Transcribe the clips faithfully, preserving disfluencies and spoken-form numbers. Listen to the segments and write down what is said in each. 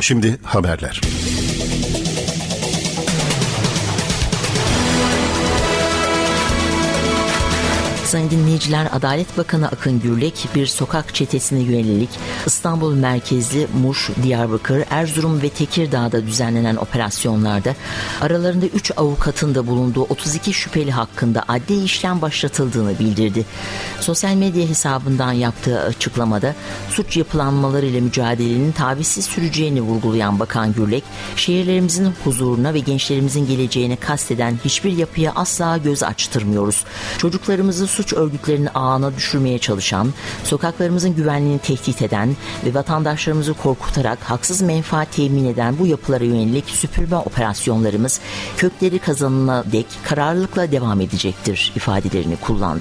Şimdi haberler. Sayın dinleyiciler, Adalet Bakanı Akın Gürlek bir sokak çetesine yönelik İstanbul merkezli Muş, Diyarbakır, Erzurum ve Tekirdağ'da düzenlenen operasyonlarda aralarında üç avukatın da bulunduğu otuz iki şüpheli hakkında adli işlem başlatıldığını bildirdi. Sosyal medya hesabından yaptığı açıklamada suç yapılanmalarıyla mücadelenin tavizsiz süreceğini vurgulayan Bakan Gürlek, şehirlerimizin huzuruna ve gençlerimizin geleceğine kasteden hiçbir yapıya asla göz açtırmıyoruz. Çocuklarımızı suç örgütlerinin ağına düşürmeye çalışan, sokaklarımızın güvenliğini tehdit eden ve vatandaşlarımızı korkutarak haksız menfaat temin eden bu yapılara yönelik süpürme operasyonlarımız kökleri kazanana dek kararlılıkla devam edecektir ifadelerini kullandı.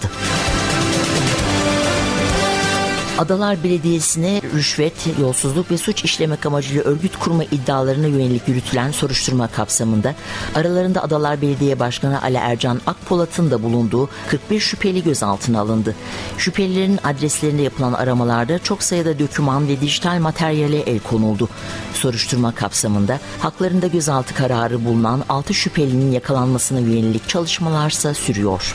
Adalar Belediyesi'ne rüşvet, yolsuzluk ve suç işlemek amacıyla örgüt kurma iddialarına yönelik yürütülen soruşturma kapsamında aralarında Adalar Belediye Başkanı Ali Ercan Akpolat'ın da bulunduğu kırk bir şüpheli gözaltına alındı. Şüphelilerin adreslerinde yapılan aramalarda çok sayıda doküman ve dijital materyale el konuldu. Soruşturma kapsamında haklarında gözaltı kararı bulunan altı şüphelinin yakalanmasına yönelik çalışmalarsa sürüyor.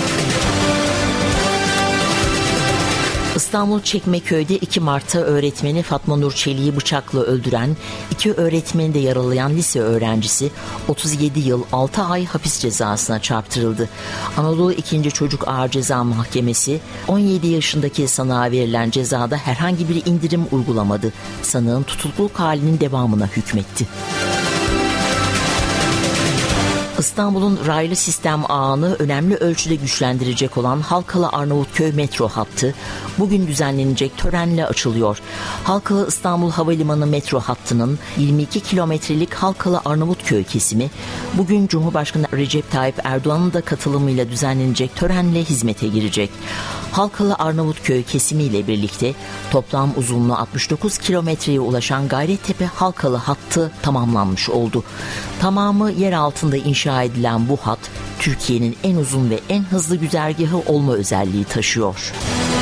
İstanbul Çekmeköy'de iki Mart'ta öğretmeni Fatma Nur Çelik'i bıçakla öldüren, iki öğretmeni de yaralayan lise öğrencisi otuz yedi yıl altı ay hapis cezasına çarptırıldı. Anadolu ikinci Çocuk Ağır Ceza Mahkemesi on yedi yaşındaki sanığa verilen cezada herhangi bir indirim uygulamadı. Sanığın tutukluluk halinin devamına hükmetti. İstanbul'un raylı sistem ağını önemli ölçüde güçlendirecek olan Halkalı-Arnavutköy metro hattı bugün düzenlenecek törenle açılıyor. Halkalı-İstanbul Havalimanı metro hattının yirmi iki kilometrelik Halkalı-Arnavutköy kesimi bugün Cumhurbaşkanı Recep Tayyip Erdoğan'ın da katılımıyla düzenlenecek törenle hizmete girecek. Halkalı-Arnavutköy kesimi ile birlikte toplam uzunluğu altmış dokuz kilometreye ulaşan Gayrettepe Halkalı hattı tamamlanmış oldu. Tamamı yer altında inşa edilen bu hat Türkiye'nin en uzun ve en hızlı güzergahı olma özelliği taşıyor.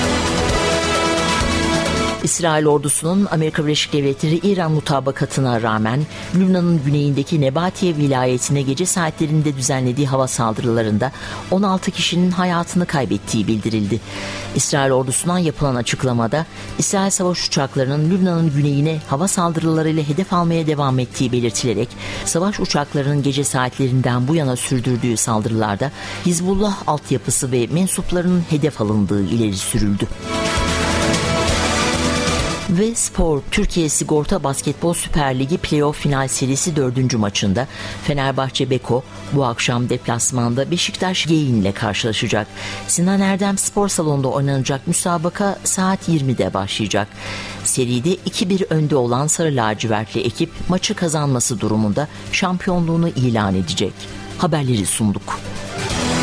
İsrail ordusunun Amerika Birleşik Devletleri İran mutabakatına rağmen Lübnan'ın güneyindeki Nebatiye vilayetine gece saatlerinde düzenlediği hava saldırılarında on altı kişinin hayatını kaybettiği bildirildi. İsrail ordusundan yapılan açıklamada İsrail savaş uçaklarının Lübnan'ın güneyine hava saldırılarıyla hedef almaya devam ettiği belirtilerek savaş uçaklarının gece saatlerinden bu yana sürdürdüğü saldırılarda Hizbullah altyapısı ve mensuplarının hedef alındığı ileri sürüldü. Ve spor, Türkiye Sigorta Basketbol Süper Ligi Playoff Final Serisi dördüncü maçında Fenerbahçe Beko bu akşam deplasmanda Beşiktaş Geyik'le ile karşılaşacak. Sinan Erdem Spor Salonu'nda oynanacak müsabaka saat yirmide başlayacak. Seride iki bir önde olan Sarı Lacivertli ekip maçı kazanması durumunda şampiyonluğunu ilan edecek. Haberleri sunduk.